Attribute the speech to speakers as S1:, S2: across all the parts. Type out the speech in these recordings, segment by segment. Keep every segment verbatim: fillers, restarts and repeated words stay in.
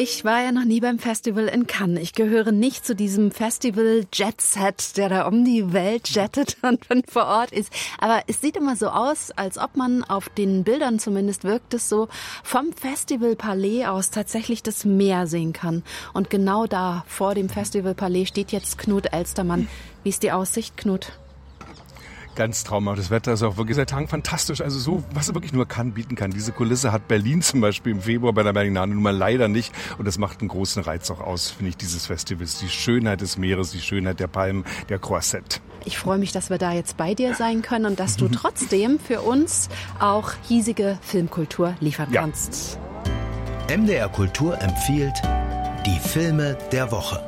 S1: Ich war ja noch nie beim Festival in Cannes. Ich gehöre nicht zu diesem Festival-Jet-Set, der da um die Welt jettet und dann vor Ort ist. Aber es sieht immer so aus, als ob man auf den Bildern zumindest wirkt es so, vom Festival-Palais aus tatsächlich das Meer sehen kann. Und genau da, vor dem Festival-Palais, steht jetzt Knut Elstermann. Wie ist die Aussicht, Knut?
S2: Ganz traumhaft. Das Wetter ist auch wirklich seit Tagen fantastisch. Also so, was wirklich nur Cannes bieten kann. Diese Kulisse hat Berlin zum Beispiel im Februar bei der Berlinale nun mal leider nicht. Und das macht einen großen Reiz auch aus, finde ich, dieses Festivals. Die Schönheit des Meeres, die Schönheit der Palmen, der Croisette.
S1: Ich freue mich, dass wir da jetzt bei dir sein können und dass du trotzdem für uns auch hiesige Filmkultur liefern
S2: Ja.
S1: kannst.
S3: M D R Kultur empfiehlt die Filme der Woche.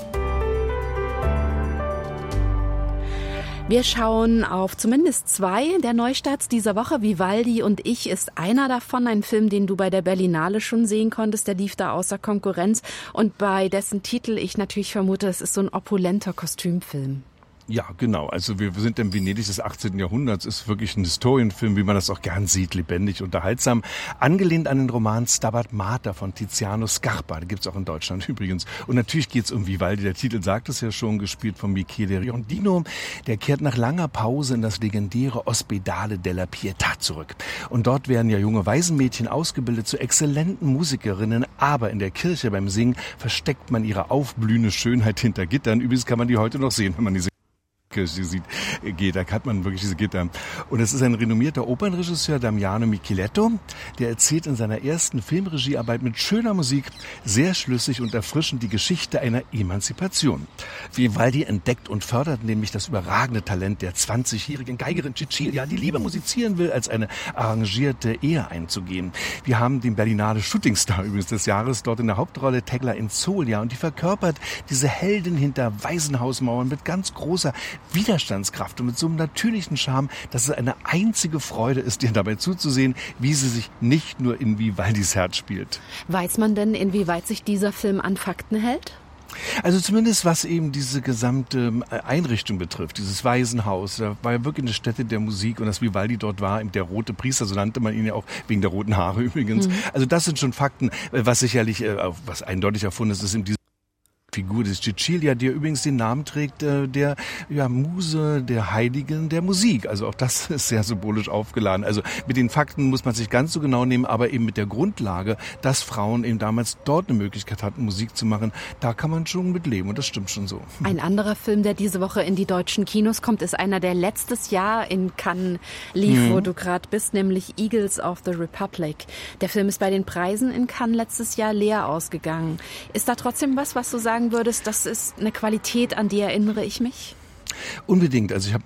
S1: Wir schauen auf zumindest zwei der Neustarts dieser Woche. Vivaldi und ich ist einer davon. Ein Film, den du bei der Berlinale schon sehen konntest. Der lief da außer Konkurrenz. Und bei dessen Titel ich natürlich vermute, es ist so ein opulenter Kostümfilm.
S2: Ja, genau. Also wir sind im Venedig des achtzehnten Jahrhunderts. Ist wirklich ein Historienfilm, wie man das auch gern sieht, lebendig, unterhaltsam. Angelehnt an den Roman Stabat Mater von Tiziano Scarpa. Den gibt's auch in Deutschland übrigens. Und natürlich geht's um Vivaldi. Der Titel sagt es ja schon, gespielt von Michele Riondino. Der kehrt nach langer Pause in das legendäre Ospedale della Pietà zurück. Und dort werden ja junge Waisenmädchen ausgebildet zu exzellenten Musikerinnen. Aber in der Kirche beim Singen versteckt man ihre aufblühende Schönheit hinter Gittern. Übrigens kann man die heute noch sehen, wenn man diese Kirche sieht, geht, da hat man wirklich diese Gitter. Und es ist ein renommierter Opernregisseur, Damiano Micheletto, der erzählt in seiner ersten Filmregiearbeit mit schöner Musik sehr schlüssig und erfrischend die Geschichte einer Emanzipation. Vivaldi entdeckt und fördert nämlich das überragende Talent der zwanzigjährigen Geigerin Cecilia, die lieber musizieren will, als eine arrangierte Ehe einzugehen. Wir haben den Berlinale Shootingstar übrigens des Jahres dort in der Hauptrolle, Tegla Inzolia, und die verkörpert diese Heldin hinter Waisenhausmauern mit ganz großer Widerstandskraft und mit so einem natürlichen Charme, dass es eine einzige Freude ist, ihr dabei zuzusehen, wie sie sich nicht nur in Vivaldis Herz spielt.
S1: Weiß man denn, inwieweit sich dieser Film an Fakten hält?
S2: Also zumindest was eben diese gesamte Einrichtung betrifft, dieses Waisenhaus, da war ja wirklich eine Stätte der Musik und das Vivaldi dort war, eben der rote Priester, so nannte man ihn ja auch, wegen der roten Haare übrigens. Mhm. Also das sind schon Fakten, was sicherlich, was eindeutig erfunden ist, ist eben diese Figur des Cecilia, die übrigens den Namen trägt, äh, der ja, Muse, der Heiligen der Musik. Also auch das ist sehr symbolisch aufgeladen. Also mit den Fakten muss man sich ganz so genau nehmen, aber eben mit der Grundlage, dass Frauen eben damals dort eine Möglichkeit hatten, Musik zu machen, da kann man schon mit leben und das stimmt schon so.
S1: Ein anderer Film, der diese Woche in die deutschen Kinos kommt, ist einer, der letztes Jahr in Cannes lief, mhm. wo du gerade bist, nämlich Eagles of the Republic. Der Film ist bei den Preisen in Cannes letztes Jahr leer ausgegangen. Ist da trotzdem was, was du sagen würdest, das ist eine Qualität, an die erinnere ich mich?
S2: Unbedingt. Also ich habe